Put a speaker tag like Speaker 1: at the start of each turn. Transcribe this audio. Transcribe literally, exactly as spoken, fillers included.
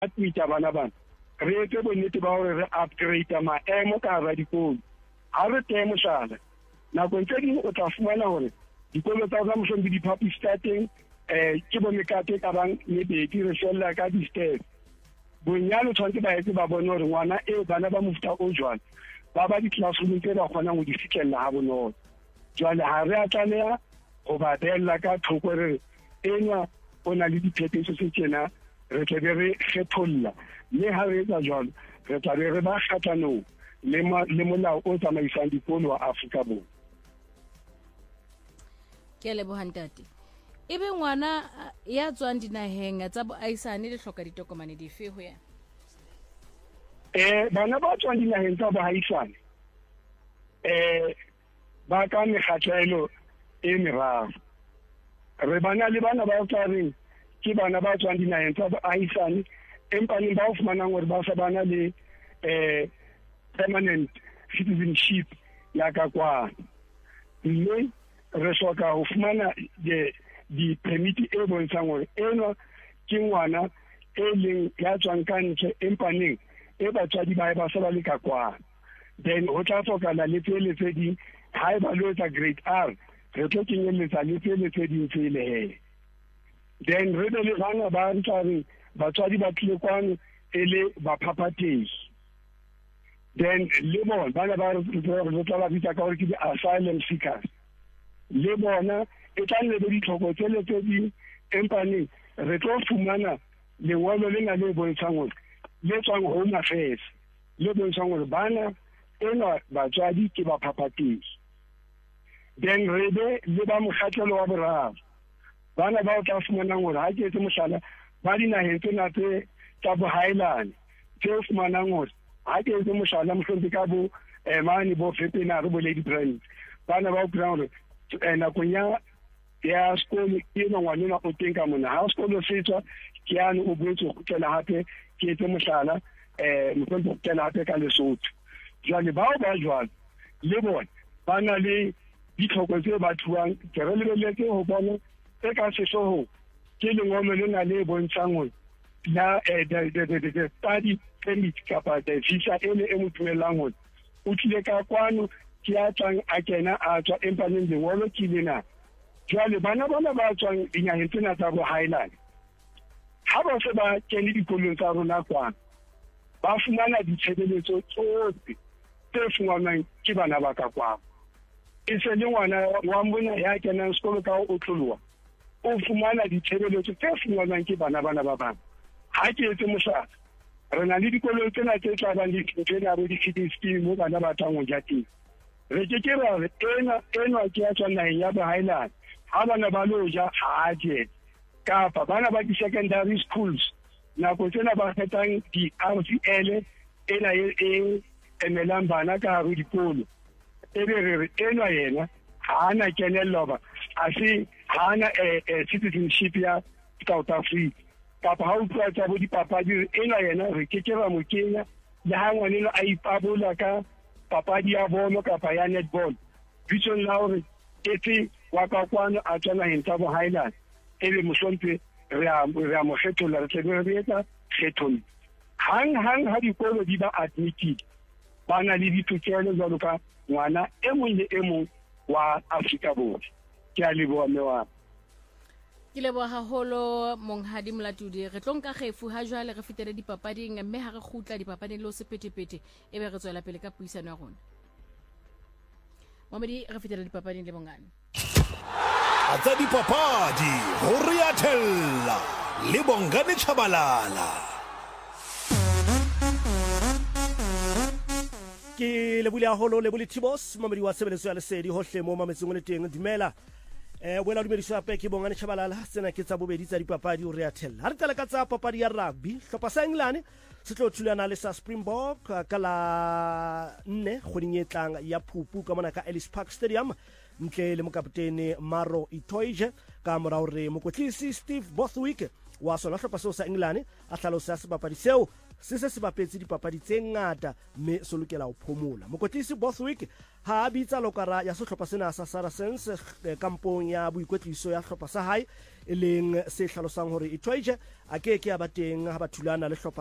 Speaker 1: atmita bana bana re etse bonnete ba hore re upgrade maemo ka hara dikolo ha re temo sala nakong tse ding o tla fumana hore dikolo tsa rona mohlomong diphapistateng eh ke bo mekate ka bang le bedi re shella ka di-stairs bonyane tshwanetse ba etse ba bone hore ngwana e bana ba mofuta o jwalo ba ba di-classroom tse ba kgonang ho di fitlhella ha bonolo jwale ha re a tlameha go ba beella ka thoko re enwa o na le diphephetso tse tjena re tle be re kgetholla mme ha re etsa jwalo re tla be re ba kgathanong le molao o tsamaisang dikolo wa Afrika Borwa.
Speaker 2: Ke a leboha ntate. Ebe ngwana ya tswang dinaheng tsa boaisane le hloka ditokomane dife ho ya?
Speaker 1: Eh bana ba tswang dinaheng tsa boaisane eh ba ka mekgatlelo e meraro. Re bana le bana ba tsareng ke bana ba tswang dinaheng tsa boaisane empa ne ba o fumanang hore ba sa bana le eh permanent citizenship ya ka kwa. Mme re hloka ho fumana de di permit e bontshang hore eno ke ngwana e leng ya tswang ka ntle empa neng e batswadi ba ba sa ba le ka kwa. Then ho tla tlhokana le tse tse di ha ba lo etsa grade R re tlo kenyeletsa le tse tse di tsele he. Then re be le bana ba ntshane batswadi ba tlile kwano e le ba phaphathehi. Then le bona bana ba re tla ba bitsa ka hore ke di-asylum seekers. Le bona e tla nne le ditlhoko tse le tse di empaneng re tlo fumana lengolo le na le bontshang hore le tswang Home Affairs le bontshang hore bana ena batswadi ke ba phaphathehi. Then re be le ba mokgatlelo wa boraro bana ba o tla fumanang hore ha ke etse mohlala ba dinaheng tsena tse tsa bohaelane tse fumanang hore ha ke etse mohlala mohlompe ka bo mane bo fepena re bo Lady Brand bana ba o pula hore nakong ya ya sekolo ke ngwana o teng ka mona ha sekolo se tswa ke yana o boetse go tlela hape ke etse mohlala eh mohlompe go tlela hape ka Lesotho. Jwale bao ba jwalo le bona ba na le ditlhoko tse ba thuang ke re lebeletse ho bona e ka sehloho ke lengolo le na le bontshang hore la the study permit kapa the visa ene e mo tumelang hore o tlile ka kwano ke a tsang a kena a tswa empaneng lengolo ke lena. Jwale bana bona ba tswang dinaheng tsena tsa bo Highland ha ba se ba kene dikolong tsa rona kwano ba fumana ditshebeletso tsohle tse fumanwang ke bana ba ka kwano. E se le ngwana wa mona ya kenang sekolo ka o tloloha o fumana ditshebeletso tse fumanwang ke bana bana ba bang. Ha ke etse mohlala re na le dikolong tsena tse tla bang di tsena bo di-feeding scheme mo bana ba tlang ho ja teng. Re ke ke ra re ena ena ke ya tswang naheng ya Highland ha bana ba lo ja ha je kapa bana ba di-secondary schools nako tsena ba kgethang di-R C L ena e emelang bana ka hare dikolo e be re enwa yena ha ana kenello ba a se ha ana citizenship ya South Africa kapa ha o tla tsa bo dipapadi enwa yena re ke ke ra mo kenya le ha ngwanelo a ipabola ka papadi ya bolo kapa ya netball bitson la hore etse wa ka kwana a tsana hentsa bo Highland e be mohlompe re a re a mo kgetholla re tle re etsa kgethollo hang hang ha dikolo di ba admitted bana le ditokelo jwalo ka ngwana e mong le e mong wa Afrika Borwa. Ke a leboha mewa.
Speaker 2: Ke leboha haholo monghadi Molatodi re tlo nka kgefu ha jwale re fetele dipapading mme ha re khutla dipapading lo sepetepete e be re tswela pele ka puisano ya rona. Mamedi re fetele dipapading le bongane.
Speaker 3: Atsa dipapadi ho ria thella le bongane Chabalala. Ke le bule haholo le bule Tibos mamedi wa sebeletso ya lesedi hohle mo mametseng le teng dumela. Eh wela dumediso ya peke bongane Chabalala tsena ke tsa bobedi tsa dipapadi o ria thella. Ha re tla ka tsa papadi ya rugby hlopha sa England se tlo thulana le sa Springbok ka la nne kgweding e tlang ya Phupu ka mona ka Ellis Park Stadium ntle le mokaptene Maro Itoje ka mora hore mokotlisi Steve Bothwick wa sona hlopha seo sa England a hlalosa sebapadi seo se se se bapetse dipapadi tse ngata mme se lokela ho phomola. Mokotlisi Bothwick ha a bitsa lokara ya sehlopha sena sa Saracens kampong ya boikwetliso ya hlopha sa hae e leng se hlalosang hore Itoije a ke ke a ba teng ha ba thulana le hlopha